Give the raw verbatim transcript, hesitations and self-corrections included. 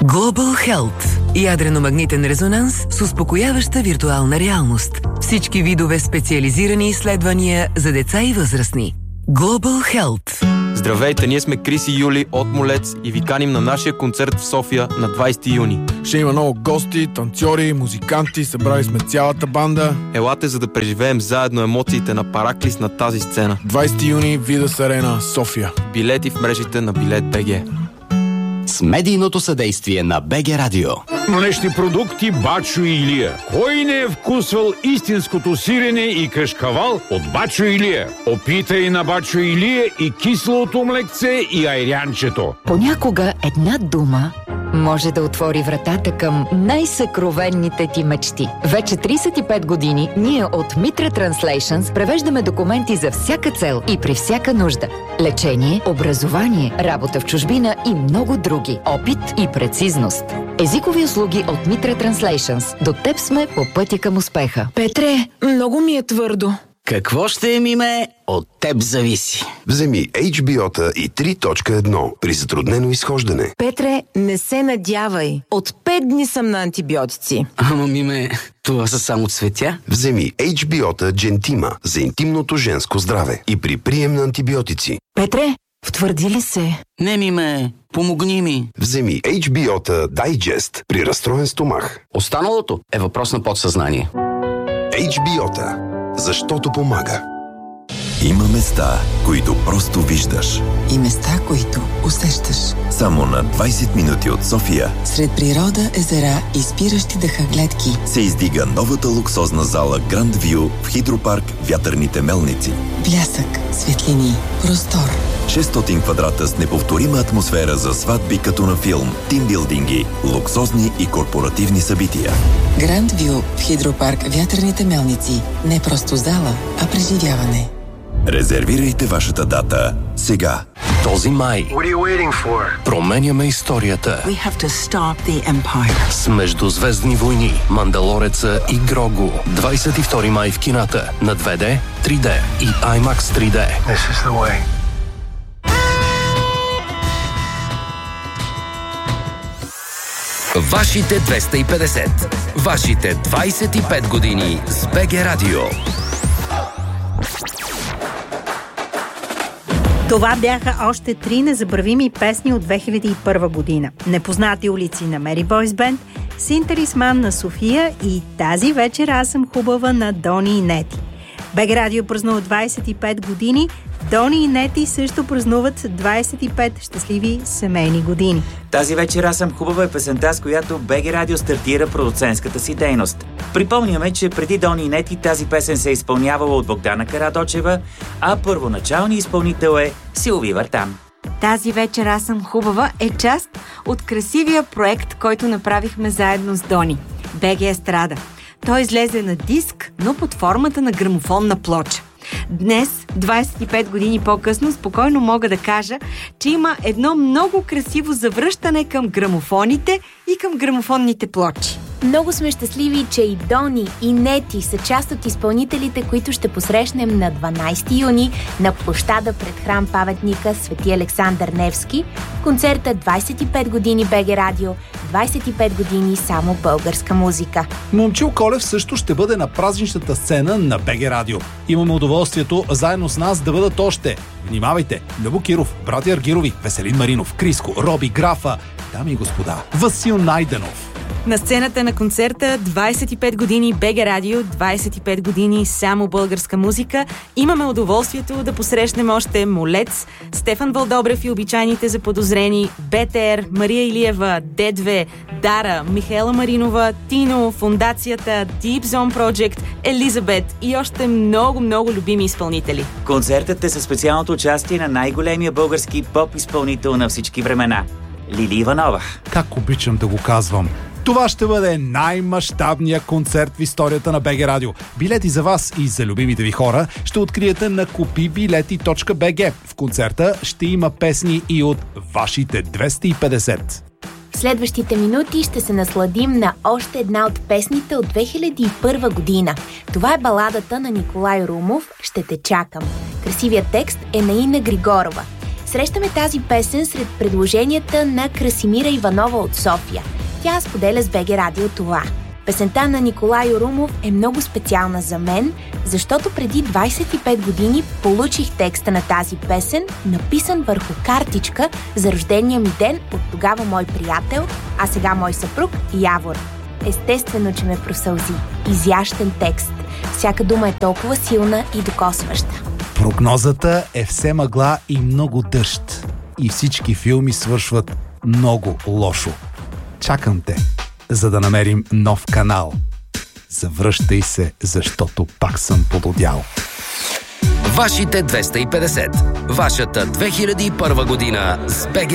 Global Health. Ядрено-магнитен резонанс с успокояваща виртуална реалност. Всички видове специализирани изследвания за деца и възрастни. Global Health. Здравейте, ние сме Крис и Юли от Молец и ви каним на нашия концерт в София на двайсети юни. Ще има много гости, танцори, музиканти, събрали сме цялата банда. Елате, за да преживеем заедно емоциите на Параклис на тази сцена. двайсети юни, Видас Арена, София. Билети в мрежите на Билет точка би джи. С медийното съдействие на БГ Радио. Млечни продукти Бачо и Илия. Кой не е вкусвал истинското сирене и кашкавал от Бачо и Илия? Опитай на Бачо и Илия и киселото млекце и айрянчето. Понякога една дума може да отвори вратата към най-съкровенните ти мечти. Вече трийсет и пет години ние от Mitra Translations превеждаме документи за всяка цел и при всяка нужда. Лечение, образование, работа в чужбина и много други. Опит и прецизност. Езикови услуги от Mitra Translations. До теб сме по пътя към успеха. Петре, много ми е твърдо. Какво ще е, миме? От теб зависи. Вземи Ейч Би О-та и три точка едно при затруднено изхождане. Петре, не се надявай. От пет дни съм на антибиотици. Ама, миме, това са само цветя. Вземи Ейч Би О-та Джентима за интимното женско здраве и при прием на антибиотици. Петре, втвърди ли се? Не, миме, помогни ми. Вземи Ейч Би О-та Дайджест при разстроен стомах. Останалото е въпрос на подсъзнание. Ейч Би О-та. Защото помага. Има места, които просто виждаш. И места, които усещаш. Само на двайсет минути от София, сред природа, езера и спиращи дъха гледки, се издига новата луксозна зала Grand View в Хидропарк Вятърните мелници. Блясък, светлини, простор. шестстотин квадрата с неповторима атмосфера за сватби като на филм, тимбилдинги, луксозни и корпоративни събития. Grand View в Хидропарк Вятърните мелници. Не просто зала, а преживяване. Резервирайте вашата дата сега. Този май променяме историята с Междузвездни войни, Мандалореца и Грогу. двайсет и втори май в кината на две Д, три Д и IMAX три Д. Вашите двеста и петдесет. Вашите двайсет и пет години с БГ Радио. Това бяха още три незабравими песни от две хиляди и първа година. Непознати улици на Мери Бойс Бенд, Синтарисман на София и Тази вечер аз съм хубава на Дони и Нети. БГ Радио празнува двайсет и пет години. Дони и Нети също празнуват двайсет и пет щастливи семейни години. Тази вечер аз съм хубава е песента, с която БГ Радио стартира продуцентската си дейност. Припомняме, че преди Дони и Нети тази песен се е изпълнявала от Богдана Карадочева, а първоначалният изпълнител е Силви Вартан. Тази вечер аз съм хубава е част от красивия проект, който направихме заедно с Дони. БГ Естрада. Той излезе на диск, но под формата на грамофонна плоча. Днес, двайсет и пет години по-късно, спокойно мога да кажа, че има едно много красиво завръщане към грамофоните и към грамофонните плочи. Много сме щастливи, че и Дони, и Нети са част от изпълнителите, които ще посрещнем на дванайсети юни на площада пред храм паметника Свети Александър Невски в концерта двайсет и пет години БГ Радио, двайсет и пет години само българска музика. Момчил Колев също ще бъде на празничната сцена на БГ Радио. Имаме удоволствието заедно с нас да бъдат още. Внимавайте! Любо Киров, братя Аргирови, Веселин Маринов, Криско, Роби Графа, дами и господа, Васил Найденов. На сцената на концерта двайсет и пет години БГ Радио, двайсет и пет години само българска музика, имаме удоволствието да посрещнем още Молец, Стефан Вълдобрев и обичайните заподозрени, БТР, Мария Илиева, Д две, Дара, Михаела Маринова, Тино, Фондацията, Deep Zone Project, Елизабет и още много-много любими изпълнители. Концертът е със специалното участие на най-големия български поп-изпълнител на всички времена – Лили Иванова. Как обичам да го казвам. Това ще бъде най-мащабният концерт в историята на БГ Радио. Билети за вас и за любимите ви хора ще откриете на купи билети точка би джи. В концерта ще има песни и от вашите двеста и петдесет. В следващите минути ще се насладим на още една от песните от две хиляди и първа година. Това е баладата на Николай Румов «Ще те чакам». Красивият текст е на Ина Григорова. Срещаме тази песен сред предложенията на Красимира Иванова от София. Тя споделя с БГ Радио това. Песента на Николай Орумов е много специална за мен, защото преди двайсет и пет години получих текста на тази песен, написан върху картичка за рождения ми ден от тогава мой приятел, а сега мой съпруг Явор. Естествено, че ме просълзи. Изящен текст. Всяка дума е толкова силна и докосваща. Прогнозата е все мъгла и много дъжд. И всички филми свършват много лошо. Чакам те, за да намерим нов канал. Завръщай се, защото пак съм полудял. Вашите двеста и петдесет. Вашата две хиляди и първа година с БГ